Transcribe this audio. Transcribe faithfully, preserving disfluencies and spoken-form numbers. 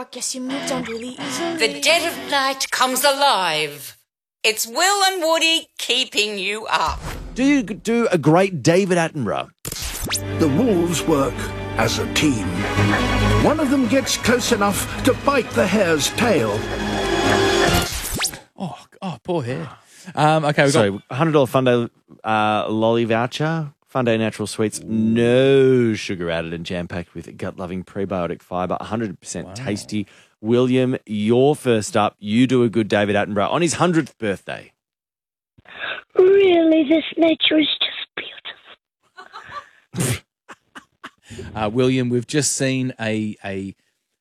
guess you moved on really easily. The dead of night comes alive. It's Will and Woody keeping you up. Do you do a great David Attenborough? The wolves work as a team. One of them gets close enough to bite the hare's tail. Oh, oh, poor hare. Um, okay, we've Sorry, got... one hundred dollars Funday uh, lolly voucher. Funday Natural Sweets, no sugar added and jam-packed with gut-loving prebiotic fibre, one hundred percent wow. tasty. William, you're first up. You do a good David Attenborough on his hundredth birthday. Really, this nature is just beautiful. uh, William, we've just seen a, a